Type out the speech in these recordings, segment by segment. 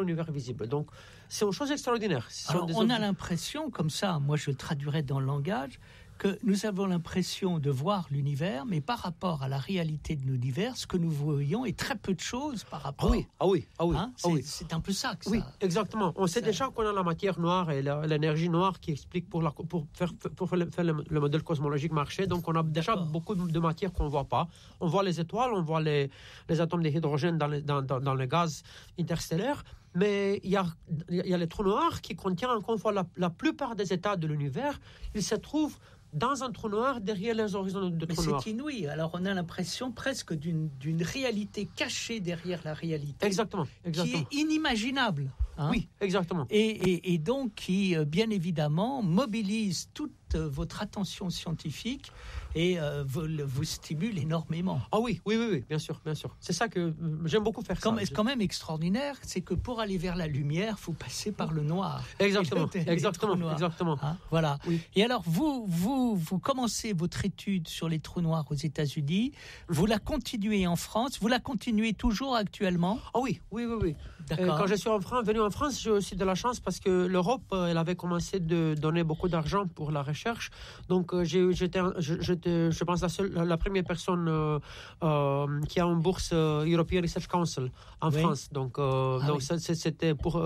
l'univers visible. Donc, c'est une chose extraordinaire. Alors, on a l'impression, comme ça, moi je le traduirais dans le langage, que nous avons l'impression de voir l'univers, mais par rapport à la réalité de l'univers, ce que nous voyons est très peu de choses par rapport. Ah oui. C'est un peu ça que ça. Oui, exactement. On sait déjà qu'on a la matière noire et l'énergie noire qui explique pour faire le modèle cosmologique marcher. Donc, on a déjà beaucoup de matière qu'on ne voit pas. On voit les étoiles, on voit les atomes d'hydrogène dans les gaz interstellaires. Mais il y a les trous noirs qui contiennent encore une fois la plupart des états de l'univers. Ils se trouvent dans un trou noir, derrière les horizons de trou noir. Mais c'est inouï. Alors, on a l'impression presque d'une réalité cachée derrière la réalité. Exactement. Qui est inimaginable. Oui, exactement. Et donc, qui, bien évidemment, mobilise toute votre attention scientifique et vous stimule énormément. Ah oui, bien sûr. C'est ça que j'aime beaucoup faire. C'est quand même extraordinaire, c'est que pour aller vers la lumière, il faut passer par le noir. Exactement. Voilà. Oui. Et alors, vous commencez votre étude sur les trous noirs aux États-Unis, vous la continuez en France, vous la continuez toujours actuellement? Ah oui. D'accord. Quand je suis venu en France, j'ai aussi de la chance parce que l'Europe, elle avait commencé de donner beaucoup d'argent pour la recherche. Donc, j'étais, je pense, la première personne qui a une bourse European Research Council en France. Donc, c'était pour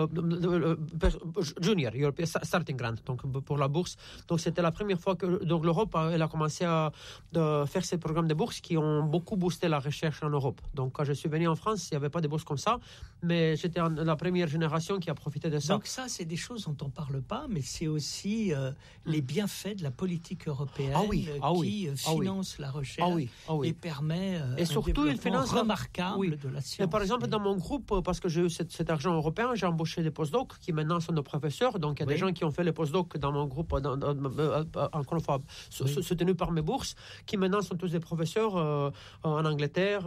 Junior, European Starting Grant, donc pour la bourse. Donc, c'était la première fois que l'Europe elle a commencé à faire ces programmes de bourse qui ont beaucoup boosté la recherche en Europe. Donc, quand je suis venu en France, il n'y avait pas de bourse comme ça, mais j'étais la première génération qui a profité de ça. Donc ça, c'est des choses dont on ne parle pas, mais c'est aussi les bienfaits de la politique européenne qui finance la recherche et permet et surtout, un développement remarquable de la science. Et par exemple, dans mon groupe, parce que j'ai eu cet argent européen, j'ai embauché des postdocs qui maintenant sont nos professeurs. Donc, il y a des gens qui ont fait les postdocs dans mon groupe, encore une fois, soutenus par mes bourses, qui maintenant sont tous des professeurs en Angleterre,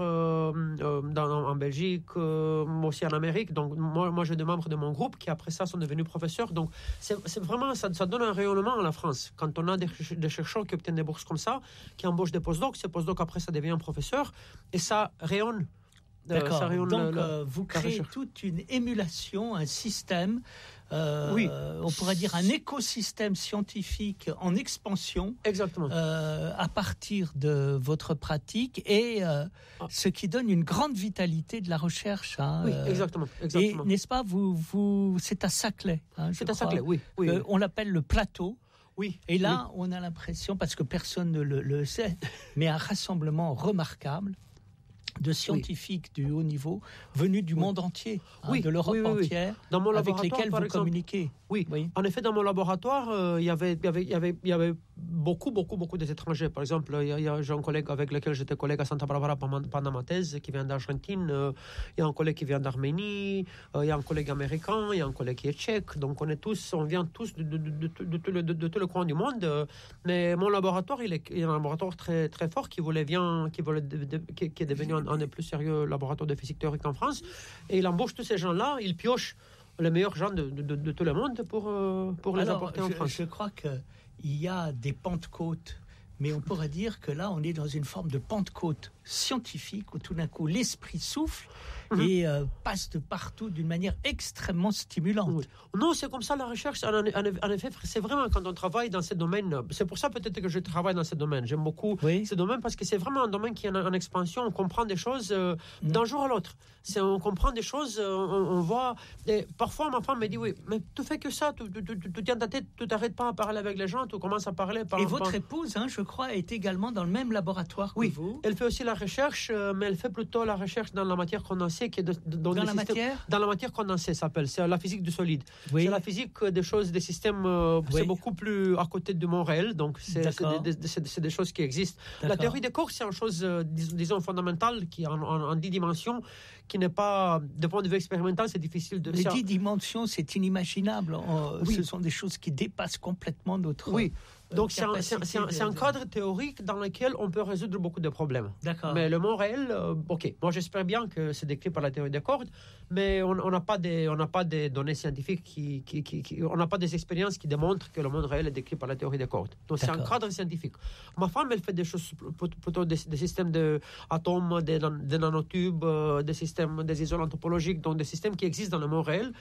en Belgique, aussi en Amérique. Donc, moi, j'ai des membres de mon groupe qui, après ça, sont devenus professeurs. Donc, c'est vraiment, ça donne un rayonnement à la France. Quand on a des chercheurs qui obtiennent des bourses comme ça, qui embauchent des postdocs, ces postdocs, après, ça devient un professeur, et ça rayonne. D'accord. Donc, vous créez toute une émulation, un système, on pourrait dire un écosystème scientifique en expansion. Exactement. À partir de votre pratique et ce qui donne une grande vitalité de la recherche. Oui, exactement. Et n'est-ce pas, c'est à Saclay. C'est à Saclay, oui. On l'appelle le plateau. Oui. Et là, on a l'impression, parce que personne ne le sait, mais un rassemblement remarquable de scientifiques du haut niveau venus du monde entier, de l'Europe entière, dans mon avec lesquels vous communiquez. Oui, en effet, dans mon laboratoire, il y avait beaucoup des étrangers. Par exemple, j'ai un collègue avec lequel j'étais collègue à Santa Barbara pendant ma thèse, qui vient d'Argentine. Il y a un collègue qui vient d'Arménie. Il y a un collègue américain. Il y a un collègue qui est tchèque. Donc, on vient tous de tout le coin du monde. Mais mon laboratoire, il est un laboratoire très, très fort qui est devenu un des plus sérieux laboratoires de physique théorique en France. Et il embauche tous ces gens-là. Il pioche les meilleurs gens de tout le monde pour les apporter en France. Je crois qu'il y a des Pentecôtes, mais on pourrait dire que là, on est dans une forme de Pentecôte scientifique où tout d'un coup l'esprit souffle et passe de partout d'une manière extrêmement stimulante. Oui. Non, c'est comme ça la recherche. En effet, c'est vraiment quand on travaille dans ce domaine. C'est pour ça peut-être que je travaille dans ce domaine. J'aime beaucoup ce domaine parce que c'est vraiment un domaine qui est en expansion. On comprend des choses d'un jour à l'autre. On comprend des choses, on voit. Et parfois, ma femme me dit mais tu fais que ça, tu tiens ta tête, tu t'arrêtes pas à parler avec les gens, tu commences à parler. Et votre épouse, je crois, est également dans le même laboratoire que vous. Elle fait aussi la recherche, mais elle fait plutôt la recherche dans la matière condensée qui est dans la matière. Dans la matière condensée, ça s'appelle. C'est la physique du solide. C'est la physique des choses, des systèmes. C'est beaucoup plus à côté du monde réel. Donc c'est des choses qui existent. La théorie des corps, c'est une chose, disons fondamentale, qui est en 10 dimensions, qui n'est pas, de point de vue expérimental, c'est difficile de. Les 10 dimensions, c'est inimaginable. Ce sont des choses qui dépassent complètement notre. Oui. Donc c'est un cadre théorique dans lequel on peut résoudre beaucoup de problèmes. D'accord. Mais le monde réel, moi j'espère bien que c'est décrit par la théorie des cordes, mais on n'a pas des données scientifiques on n'a pas des expériences qui démontrent que le monde réel est décrit par la théorie des cordes. Donc c'est un cadre scientifique. Ma femme, elle fait des choses plutôt des systèmes d'atomes, des nanotubes, des systèmes, des isolants topologiques, donc des systèmes qui existent dans le monde réel,